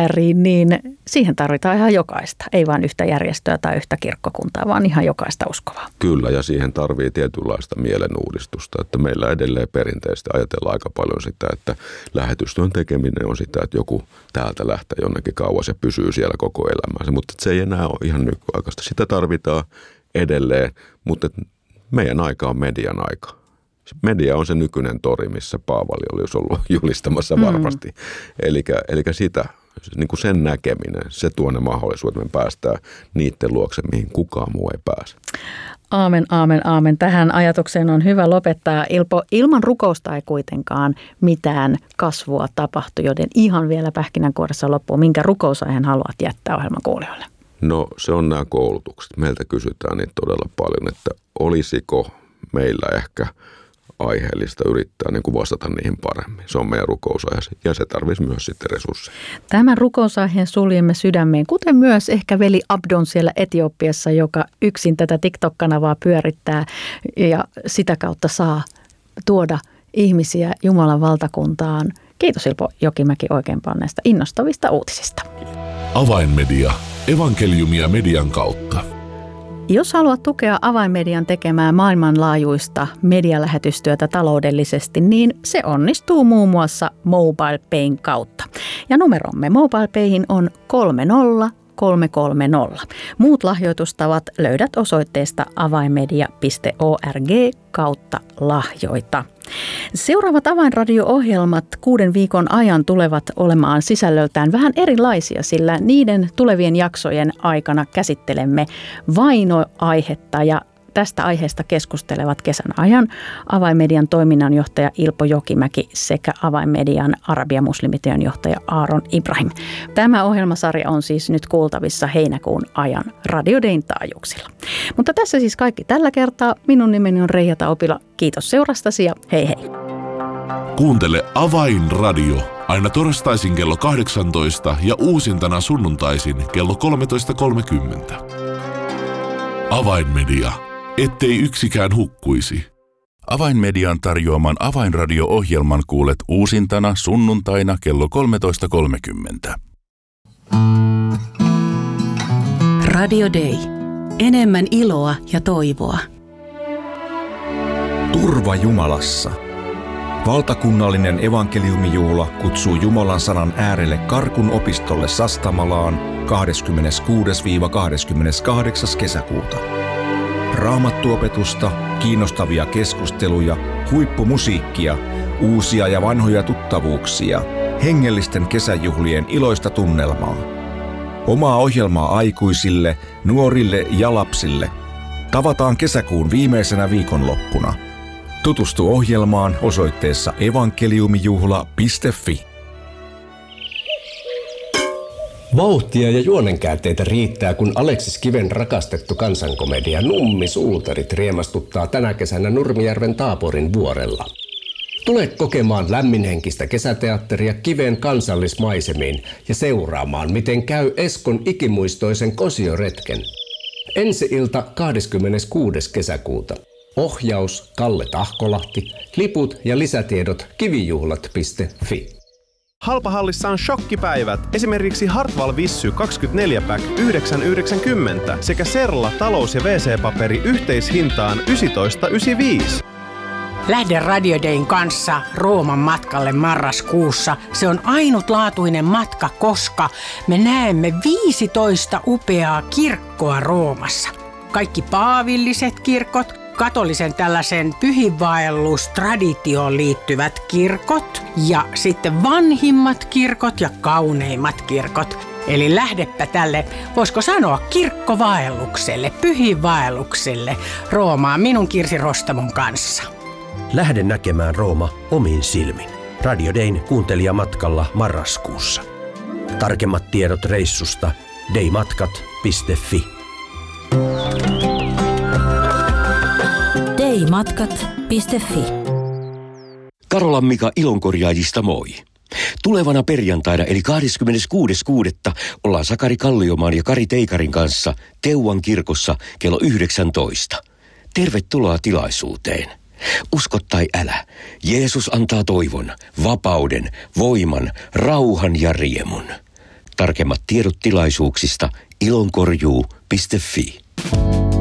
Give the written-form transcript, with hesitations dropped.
pyörii, niin siihen tarvitaan ihan jokaista. Ei vain yhtä järjestöä tai yhtä kirkkokuntaa, vaan ihan jokaista uskovaa. Kyllä, ja siihen tarvii tietynlaista mielenuudistusta. Että meillä edelleen perinteisesti ajatellaan aika paljon sitä, että lähetystyön tekeminen on sitä, että joku täältä lähtee jonnekin kauas ja pysyy siellä koko elämänsä. Mutta se ei enää ole ihan nykyaikaista. Sitä tarvitaan edelleen, mutta meidän aika on median aika. Media on se nykyinen tori, missä Paavali olisi ollut julistamassa varmasti. Eli sitä, niin kuin sen näkeminen, se tuo ne mahdollisuudet, että me päästään niiden luokse, mihin kukaan muu ei pääse. Aamen, aamen, aamen. Tähän ajatukseen on hyvä lopettaa. Ilpo, ilman rukousta ei kuitenkaan mitään kasvua tapahtu, joten ihan vielä pähkinänkuoressa loppuun. Minkä rukousaiheen haluat jättää ohjelman kuulijoille? No se on nämä koulutukset. Meiltä kysytään niitä todella paljon, että olisiko meillä ehkä aiheellista yrittää niin kuin vastata niihin paremmin. Se on meidän rukousaihe ja se tarvitsisi myös sitten resursseja. Tämän rukousaiheen suljemme sydämeen, kuten myös ehkä veli Abdon siellä Etiopiassa, joka yksin tätä TikTok-kanavaa pyörittää ja sitä kautta saa tuoda ihmisiä Jumalan valtakuntaan. Kiitos Ilpo Jokimäki oikein paljon näistä innostavista uutisista. Avainmedia. Evankeliumia median kautta. Jos haluat tukea Avainmedian tekemää maailmanlaajuista medialähetystyötä taloudellisesti, niin se onnistuu muun muassa MobilePayn kautta. Ja numeromme MobilePayhin on 30330. Muut lahjoitustavat löydät osoitteesta avainmedia.org/lahjoita. Seuraavat Avainradio-ohjelmat 6 viikon ajan tulevat olemaan sisällöltään vähän erilaisia, sillä niiden tulevien jaksojen aikana käsittelemme vainoaihetta ja tästä aiheesta keskustelevat kesän ajan Avainmedian toiminnanjohtaja Ilpo Jokimäki sekä Avainmedian Arabia-muslimityön johtaja Aaron Ibrahim. Tämä ohjelmasarja on siis nyt kuultavissa heinäkuun ajan Radio Dayn taajuuksilla. Mutta tässä siis kaikki tällä kertaa. Minun nimeni on Reija Taupila. Kiitos seurastasi ja hei hei. Kuuntele Avainradio aina torstaisin kello 18 ja uusintana sunnuntaisin kello 13.30. Avainmedia. Ettei yksikään hukkuisi. Avainmedian tarjoaman Avainradio-ohjelman kuulet uusintana sunnuntaina kello 13.30. Radio Day. Enemmän iloa ja toivoa. Turva Jumalassa. Valtakunnallinen evankeliumijuhla kutsuu Jumalan sanan äärelle Karkun opistolle Sastamalaan 26-28. kesäkuuta. Raamattuopetusta, kiinnostavia keskusteluja, huippumusiikkia, uusia ja vanhoja tuttavuuksia, hengellisten kesäjuhlien iloista tunnelmaa. Omaa ohjelmaa aikuisille, nuorille ja lapsille. Tavataan kesäkuun viimeisenä viikonloppuna. Tutustu ohjelmaan osoitteessa evankeliumijuhla.fi. Vauhtia ja juonenkäänteitä riittää, kun Aleksis Kiven rakastettu kansankomedia Nummi-suutarit riemastuttaa tänä kesänä Nurmijärven Taaporin vuorella. Tule kokemaan lämminhenkistä kesäteatteria Kiven kansallismaisemiin ja seuraamaan, miten käy Eskon ikimuistoisen kosioretken. Ensi-ilta 26. kesäkuuta. Ohjaus Kalle Tahkolahti, liput ja lisätiedot kivijuhlat.fi. Halpahallissa on shokkipäivät. Esimerkiksi Hartwall Vissy 24-pack 9,90 sekä Serla talous- ja WC-paperi yhteishintaan 19,95. Lähde Radio Dayn kanssa Rooman matkalle marraskuussa. Se on ainutlaatuinen matka, koska me näemme 15 upeaa kirkkoa Roomassa. Kaikki paavilliset kirkot, katolisen tällaisen pyhinvaellustraditioon liittyvät kirkot ja sitten vanhimmat kirkot ja kauneimmat kirkot. Eli lähdepä tälle, voisiko sanoa kirkkovaellukselle, pyhinvaellukselle Roomaan minun Kirsi Rostamon kanssa. Lähde näkemään Rooma omin silmin. Radio Dayn kuuntelijamatkalla marraskuussa. Tarkemmat tiedot reissusta daymatkat.fi. daymatkat.fi. Karolan Mika ilonkorjaajista moi. Tulevana perjantaina eli 26.6. ollaan Sakari Kalliomaan ja Kari Teikarin kanssa Teuvan kirkossa kello 19. Tervetuloa tilaisuuteen. Usko tai älä, Jeesus antaa toivon, vapauden, voiman, rauhan ja riemun. Tarkemmat tiedot tilaisuuksista ilonkorjuu.fi.